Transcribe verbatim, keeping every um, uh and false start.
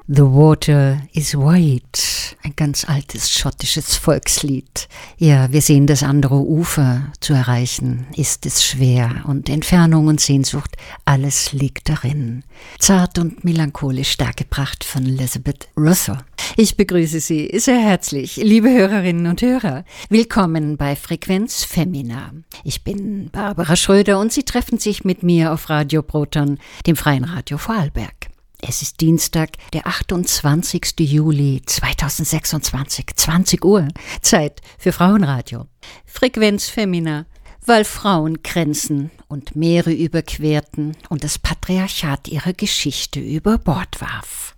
The Water is White, ein ganz altes schottisches Volkslied. Ja, wir sehen das andere Ufer zu erreichen, ist es schwer und Entfernung und Sehnsucht, alles liegt darin. Zart und melancholisch dargebracht von Elizabeth Russo. Ich begrüße Sie sehr herzlich, liebe Hörerinnen und Hörer. Willkommen bei Frequenz Femina. Ich bin Barbara Schröder und Sie treffen sich mit mir auf Radio Proton, dem Freien Radio Vorarlberg. Es ist Dienstag, der achtundzwanzigster Juli zweitausendsechsundzwanzig, zwanzig Uhr, Zeit für Frauenradio. Frequenz Femina, weil Frauen Grenzen und Meere überquerten und das Patriarchat ihre Geschichte über Bord warf.